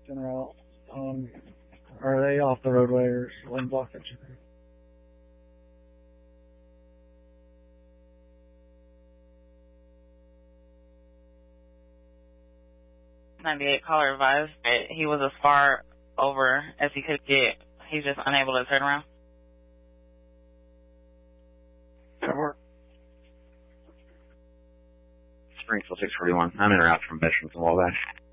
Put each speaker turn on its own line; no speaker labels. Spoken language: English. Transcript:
en route. Are they off the roadway or lane blockage?
98 caller advised that he was as far over as he could get. He's just unable to turn around.
Cover.
Springfield 641. I'm en route from Veterans and Wabash.